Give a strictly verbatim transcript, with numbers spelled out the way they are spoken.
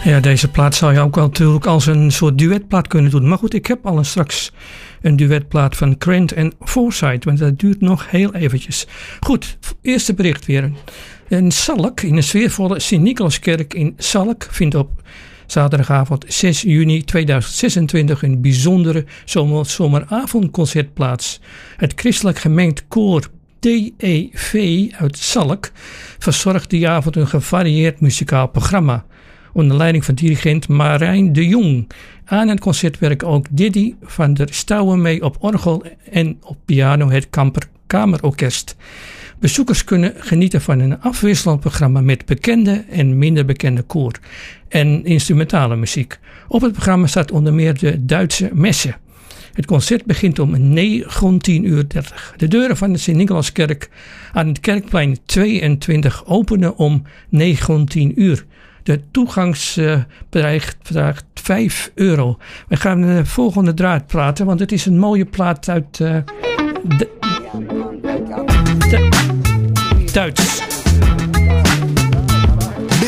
Ja, deze plaat zou je ook wel natuurlijk als een soort duetplaat kunnen doen. Maar goed, ik heb al een straks een duetplaat van Grant en Forsyth, want dat duurt nog heel eventjes. Goed, eerste bericht weer. In Zalk, in een sfeervolle Sint-Nicolaaskerk in Zalk, vindt op zaterdagavond zes juni tweeduizend zesentwintig een bijzondere zomer, zomeravondconcert plaats. Het christelijk gemengd koor D E V uit Zalk verzorgt die avond een gevarieerd muzikaal programma onder leiding van dirigent Marijn de Jong. Aan het concert werken ook Diddy van der Stouwen mee op orgel en op piano het Kamper Kamerorkest. Bezoekers kunnen genieten van een afwisselend programma met bekende en minder bekende koor en instrumentale muziek. Op het programma staat onder meer de Duitse Messe. Het concert begint om negentien uur dertig. De deuren van de Sint-Nicolaaskerk aan het Kerkplein tweeëntwintig openen om negentien uur. De toegangsbedrag bedraagt vijf euro. We gaan de volgende draad praten, want het is een mooie plaat uit uh, de, de, Duits.